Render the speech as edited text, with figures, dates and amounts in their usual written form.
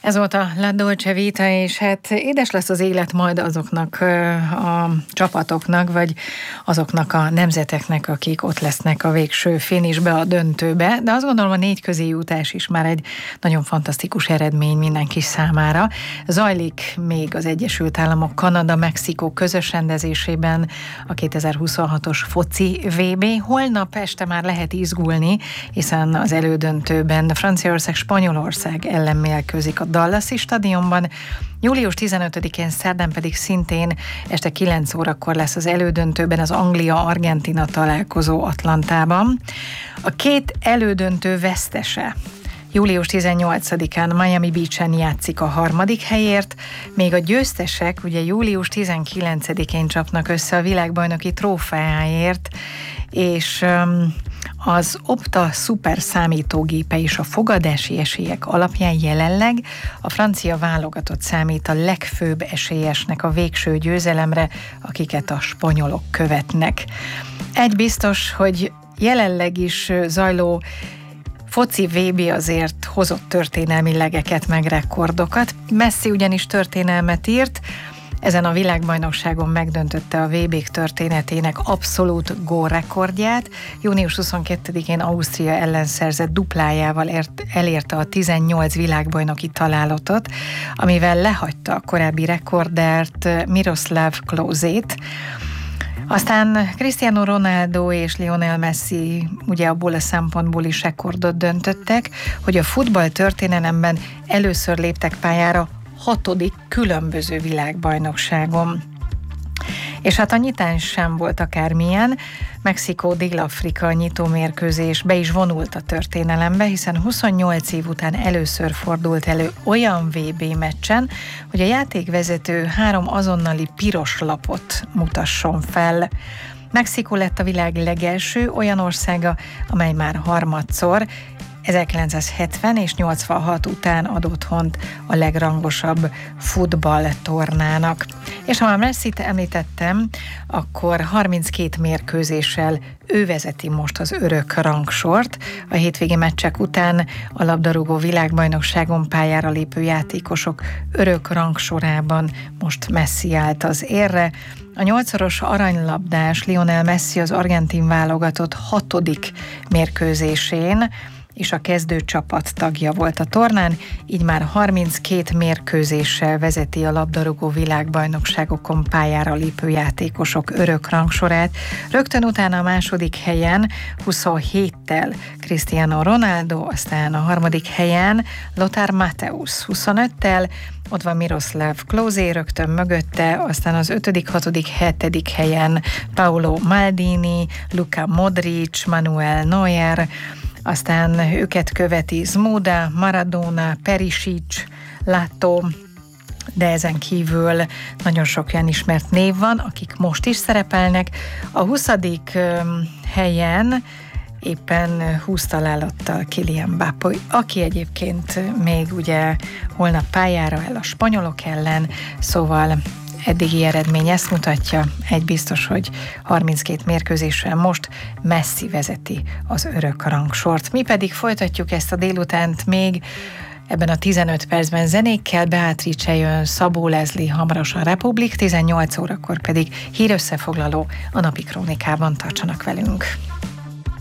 Ez volt a La Dolce Vita, és hát édes lesz az élet majd azoknak a csapatoknak, vagy azoknak a nemzeteknek, akik ott lesznek a végső finisbe, a döntőbe, de azt gondolom a 4 közéjutás is már egy nagyon fantasztikus eredmény mindenki számára. Zajlik még az Egyesült Államok, Kanada, Mexikó közös rendezésében a 2026-os foci VB. Holnap este már lehet izgulni, hiszen az elődöntőben Franciaország, Spanyolország ellen mérkőzik a Dallasi stadionban. Július 15-én szerdán pedig szintén este 9 órakor lesz az elődöntőben az Anglia-Argentina találkozó Atlantában. A 2 elődöntő vesztese július 18-án Miami Beach-en játszik a 3. helyért, még a győztesek ugye július 19-én csapnak össze a világbajnoki trófeáért, és az Opta szuper számítógépe és a fogadási esélyek alapján jelenleg a francia válogatott számít a legfőbb esélyesnek a végső győzelemre, akiket a spanyolok követnek. Egy biztos, hogy jelenleg is zajló foci VB azért hozott történelmi legeket meg rekordokat. Messi ugyanis történelmet írt, ezen a világbajnokságon megdöntötte a VB-k történetének abszolút gólrekordját. Június 22-én Ausztria ellen szerzett duplájával elérte a 18 világbajnoki találatot, amivel lehagyta a korábbi rekordert, Miroslav Klosét. Aztán Cristiano Ronaldo és Lionel Messi ugye abból a szempontból is rekordot döntöttek, hogy a futball történelemben először léptek pályára 6. különböző világbajnokságon. És hát a nyitás sem volt akármilyen. Mexikó-Dél-Afrika nyitómérkőzés be is vonult a történelembe, hiszen 28 év után először fordult elő olyan VB meccsen, hogy a játékvezető 3 azonnali piros lapot mutasson fel. Mexikó lett a világ legelső olyan országa, amely már harmadszor, 1970 és 86 után ad otthont a legrangosabb futballtornának. És ha már Messit említettem, akkor 32 mérkőzéssel ő vezeti most az örök rangsort. A hétvégi meccsek után a labdarúgó világbajnokságon pályára lépő játékosok örök rangsorában most Messi állt az érre. A 8-szoros aranylabdás Lionel Messi az argentin válogatott 6. mérkőzésén és a kezdőcsapat tagja volt a tornán, így már 32 mérkőzéssel vezeti a labdarúgó világbajnokságokon pályára lépő játékosok örök rangsorát. Rögtön utána a 2. helyen 27-tel Cristiano Ronaldo, aztán a 3. helyen Lothar Matthäus 25-tel, ott van Miroslav Klose rögtön mögötte, aztán az 5., 6., 7. helyen Paolo Maldini, Luka Modric, Manuel Neuer, aztán őket követi Zmuda, Maradona, Perisic, Lato, de ezen kívül nagyon sok olyan ismert név van, akik most is szerepelnek. A 20. helyen éppen 20 találattal Kylian Mbappé, aki egyébként még ugye holnap pályára el a spanyolok ellen, szóval eddigi eredmény ezt mutatja, egy biztos, hogy 32 mérkőzéssel most Messi vezeti az örök rangsort. Mi pedig folytatjuk ezt a délutánt még ebben a 15 percben zenékkel. Beatrice jön, Szabó Leslie, hamarosan Republik, 18 órakor pedig hírösszefoglaló a napi krónikában, tartsanak velünk.